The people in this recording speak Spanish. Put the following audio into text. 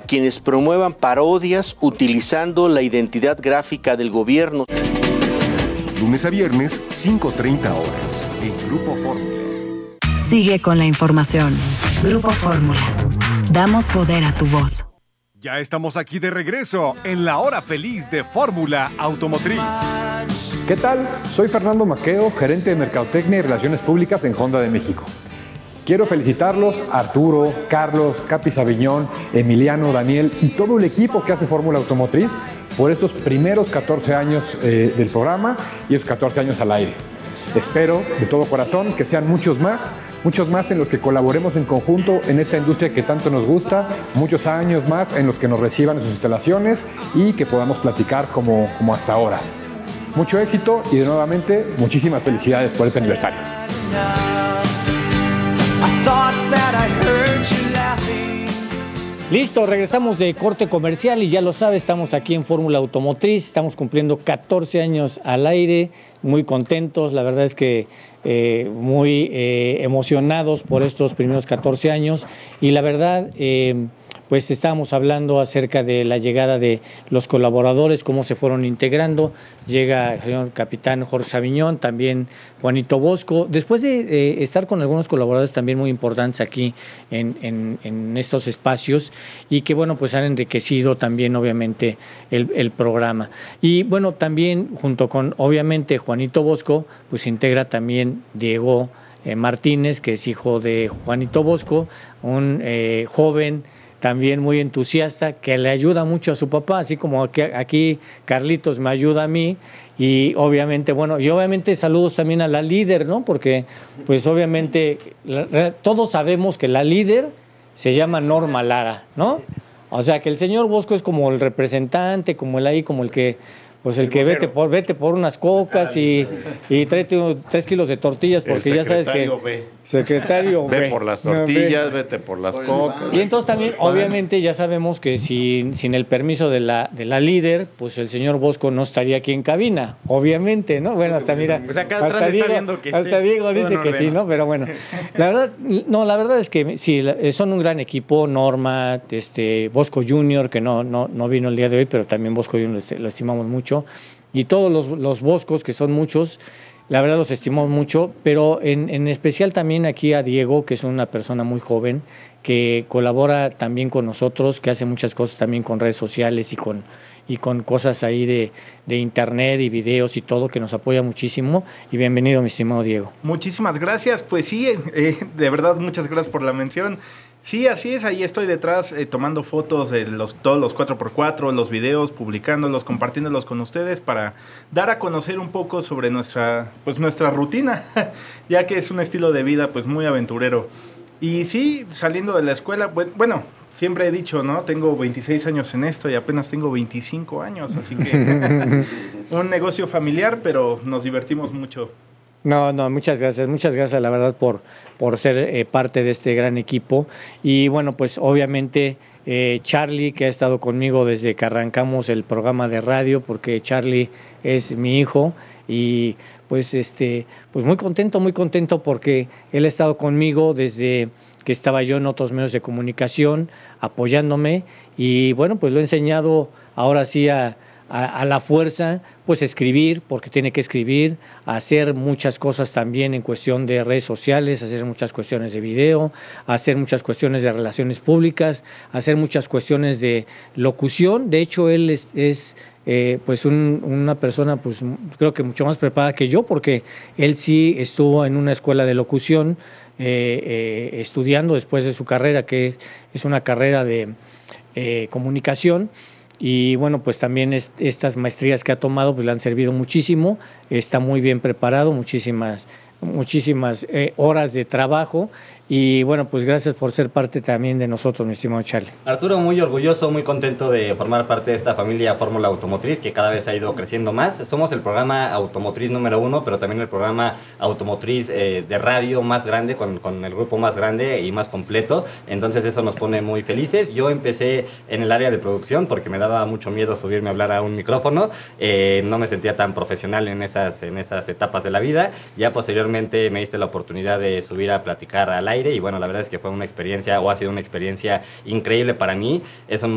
quienes promuevan parodias utilizando la identidad gráfica del gobierno. Lunes a viernes, 5:30 horas, en Grupo Fórmula. Sigue con la información. Grupo Fórmula. Damos poder a tu voz. Ya estamos aquí de regreso en la hora feliz de Fórmula Automotriz. ¿Qué tal? Soy Fernando Maqueo, gerente de Mercadotecnia y Relaciones Públicas en Honda de México. Quiero felicitarlos a Arturo, Carlos, Capi Sabiñón, Emiliano, Daniel y todo el equipo que hace Fórmula Automotriz por estos primeros 14 años del programa y esos 14 años al aire. Espero de todo corazón que sean muchos más en los que colaboremos en conjunto en esta industria que tanto nos gusta, muchos años más en los que nos reciban en sus instalaciones y que podamos platicar como hasta ahora. Mucho éxito y de nuevamente muchísimas felicidades por este aniversario. Listo, regresamos de corte comercial y ya lo sabe, estamos aquí en Fórmula Automotriz, estamos cumpliendo 14 años al aire, muy contentos, la verdad es que muy emocionados por estos primeros 14 años y la verdad, pues estábamos hablando acerca de la llegada de los colaboradores, cómo se fueron integrando. Llega el señor capitán Jorge Sabiñón, también Juanito Bosco. Después de estar con algunos colaboradores también muy importantes aquí en estos espacios y que, bueno, pues han enriquecido también, obviamente, el programa. Y, bueno, también junto con, obviamente, Juanito Bosco, pues se integra también Diego Martínez, que es hijo de Juanito Bosco, un joven también muy entusiasta, que le ayuda mucho a su papá, así como aquí Carlitos me ayuda a mí, y obviamente, bueno, y obviamente saludos también a la líder, ¿no? Porque, pues obviamente, todos sabemos que la líder se llama Norma Lara, ¿no? O sea, que el señor Bosco es como el representante, como el ahí, como el que... Pues el que vete por unas cocas y tráete 3 kilos de tortillas, porque ya sabes que... Secretario ve por las tortillas, vete por las cocas. Y entonces también, obviamente, ya sabemos que sin el permiso de la líder, pues el señor Bosco no estaría aquí en cabina, obviamente, ¿no? Bueno, hasta mira, pues acá hasta Diego dice que sí, ¿no? Pero bueno, la verdad es que sí, son un gran equipo, Norma, Bosco Junior, que no vino el día de hoy, pero también Bosco Junior lo estimamos mucho, y todos los Boscos, que son muchos. La verdad los estimamos mucho, pero en especial también aquí a Diego, que es una persona muy joven, que colabora también con nosotros, que hace muchas cosas también con redes sociales y con cosas ahí de internet y videos y todo, que nos apoya muchísimo. Y bienvenido, mi estimado Diego. Muchísimas gracias. Pues sí, de verdad, muchas gracias por la mención. Sí, así es, ahí estoy detrás tomando fotos de todos los 4x4, los videos, publicándolos, compartiéndolos con ustedes para dar a conocer un poco sobre nuestra rutina, ya que es un estilo de vida pues muy aventurero. Y sí, saliendo de la escuela, bueno, siempre he dicho, ¿no? Tengo 26 años en esto y apenas tengo 25 años, así que un negocio familiar, pero nos divertimos mucho. No, muchas gracias la verdad por ser parte de este gran equipo. Y bueno, pues obviamente Charlie, que ha estado conmigo desde que arrancamos el programa de radio, porque Charlie es mi hijo y pues muy contento porque él ha estado conmigo desde que estaba yo en otros medios de comunicación, apoyándome, y bueno, pues lo he enseñado ahora sí a la fuerza, pues escribir, porque tiene que escribir, hacer muchas cosas también en cuestión de redes sociales, hacer muchas cuestiones de video, hacer muchas cuestiones de relaciones públicas, hacer muchas cuestiones de locución. De hecho, él es pues una persona, pues creo que mucho más preparada que yo, porque él sí estuvo en una escuela de locución estudiando después de su carrera, que es una carrera de comunicación. Y bueno, pues también estas maestrías que ha tomado pues le han servido muchísimo, está muy bien preparado, muchísimas horas de trabajo. Y bueno, pues gracias por ser parte también de nosotros, mi estimado Charlie. Arturo, muy orgulloso, muy contento de formar parte de esta familia Fórmula Automotriz, que cada vez ha ido creciendo más. Somos el programa automotriz número 1, pero también el programa automotriz de radio más grande, con el grupo más grande y más completo. Entonces eso nos pone muy felices. Yo empecé en el área de producción porque me daba mucho miedo subirme a hablar a un micrófono. No me sentía tan profesional en esas etapas de la vida. Ya posteriormente me diste la oportunidad de subir a platicar al aire. Y bueno, la verdad es que fue una experiencia, o ha sido una experiencia increíble para mí. Es un